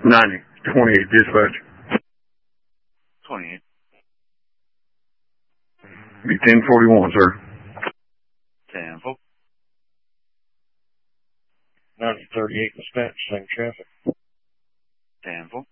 28 dispatch. 28. Be 1041, sir. 10-4. 9038 dispatch, same traffic. 10-4.